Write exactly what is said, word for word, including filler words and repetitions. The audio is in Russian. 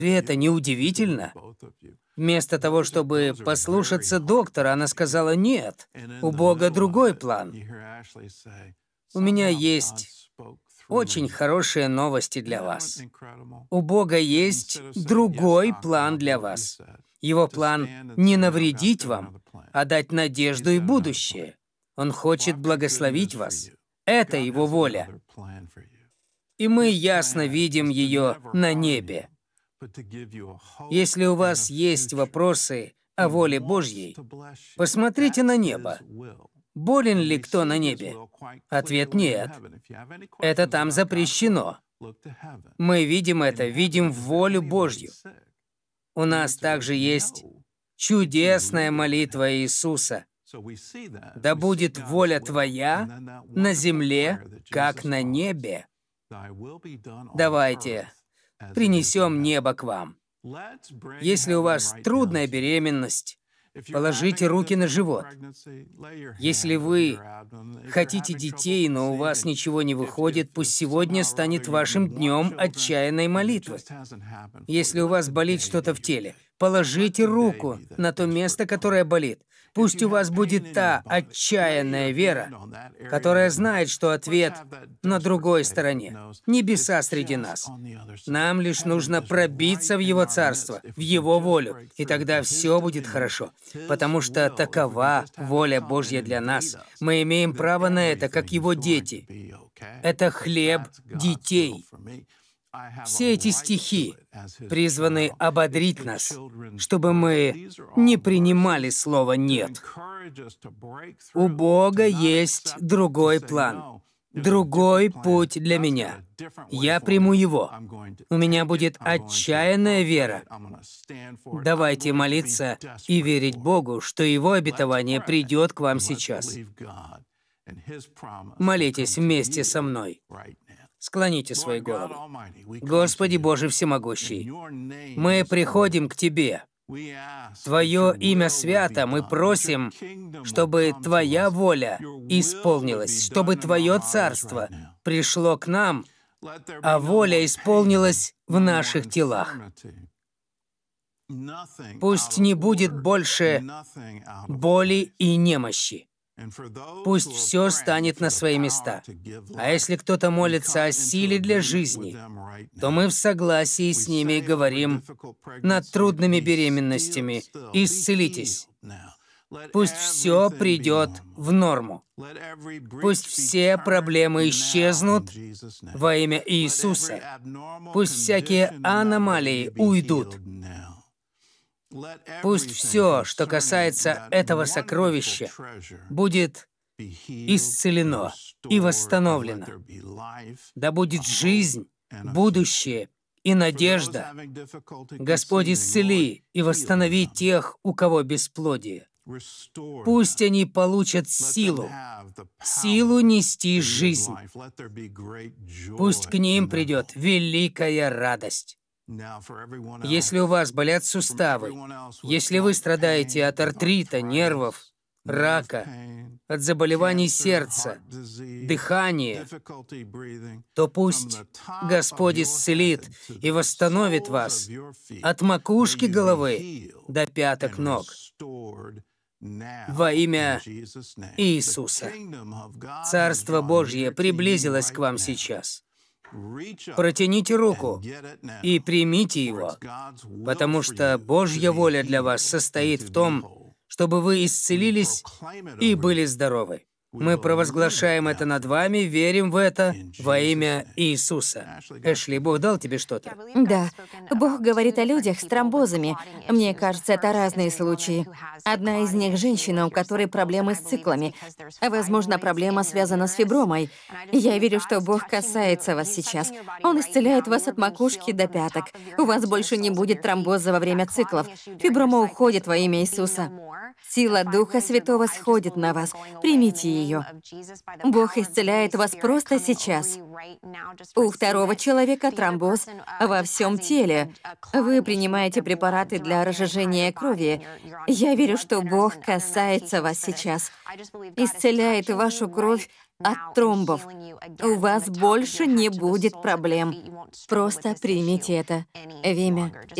это не удивительно? Вместо того, чтобы послушаться доктора, она сказала: «Нет, у Бога другой план». У меня есть очень хорошие новости для вас. У Бога есть другой план для вас. Его план — не навредить вам, а дать надежду и будущее. Он хочет благословить вас. Это Его воля. И мы ясно видим ее на небе. Если у вас есть вопросы о воле Божьей, посмотрите на небо. Болен ли кто на небе? Ответ — нет. Это там запрещено. Мы видим это, видим волю Божью. У нас также есть чудесная молитва Иисуса. «Да будет воля Твоя на земле, как на небе». Давайте принесем небо к вам. Если у вас трудная беременность, положите руки на живот. Если вы хотите детей, но у вас ничего не выходит, пусть сегодня станет вашим днем отчаянной молитвы. Если у вас болит что-то в теле, положите руку на то место, которое болит. Пусть у вас будет та отчаянная вера, которая знает, что ответ на другой стороне. Небеса среди нас. Нам лишь нужно пробиться в Его Царство, в Его волю, и тогда все будет хорошо, потому что такова воля Божья для нас. Мы имеем право на это, как Его дети. Это хлеб детей. Все эти стихи призваны ободрить нас, чтобы мы не принимали слово «нет». У Бога есть другой план, другой путь для меня. Я приму его. У меня будет отчаянная вера. Давайте молиться и верить Богу, что Его обетование придет к вам сейчас. Молитесь вместе со мной. Склоните свои головы. Господи Боже Всемогущий, мы приходим к Тебе. Твое имя свято, мы просим, чтобы Твоя воля исполнилась, чтобы Твое царство пришло к нам, а воля исполнилась в наших телах. Пусть не будет больше боли и немощи. Пусть все станет на свои места. А если кто-то молится о силе для жизни, то мы в согласии с ними говорим: над трудными беременностями исцелитесь. Пусть все придет в норму. Пусть все проблемы исчезнут во имя Иисуса. Пусть всякие аномалии уйдут. Пусть все, что касается этого сокровища, будет исцелено и восстановлено. Да будет жизнь, будущее и надежда. Господь, исцели и восстанови тех, у кого бесплодие. Пусть они получат силу, силу нести жизнь. Пусть к ним придет великая радость. Если у вас болят суставы, если вы страдаете от артрита, нервов, рака, от заболеваний сердца, дыхания, то пусть Господь исцелит и восстановит вас от макушки головы до пяток ног во имя Иисуса. Царство Божье приблизилось к вам сейчас. Протяните руку и примите его, потому что Божья воля для вас состоит в том, чтобы вы исцелились и были здоровы. Мы провозглашаем это над вами, верим в это во имя Иисуса. Эшли, Бог дал тебе что-то? Да. Бог говорит о людях с тромбозами. Мне кажется, это разные случаи. Одна из них — женщина, у которой проблемы с циклами. Возможно, проблема связана с фибромой. Я верю, что Бог касается вас сейчас. Он исцеляет вас от макушки до пяток. У вас больше не будет тромбоза во время циклов. Фиброма уходит во имя Иисуса. Сила Духа Святого сходит на вас. Примите ее. Бог исцеляет вас просто сейчас. У второго человека тромбоз во всем теле. Вы принимаете препараты для разжижения крови. Я верю, что Бог касается вас сейчас, исцеляет вашу кровь от тромбов. У вас больше не будет проблем. Просто примите это в имя